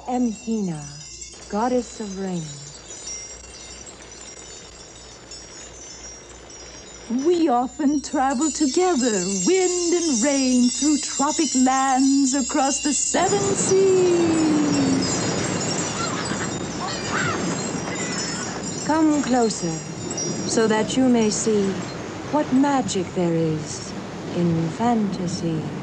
am Hina, goddess of rain. We often travel together, wind and rain, through tropic lands, across the 7 seas. Come closer, so that you may see what magic there is in fantasy.